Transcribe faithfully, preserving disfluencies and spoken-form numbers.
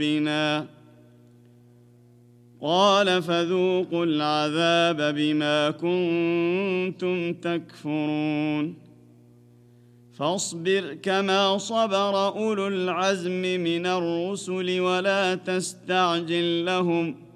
بنا قال فذوقوا العذاب بما كنتم تكفرون فاصبر كما صبر أولو العزم من الرسل ولا تستعجل لهم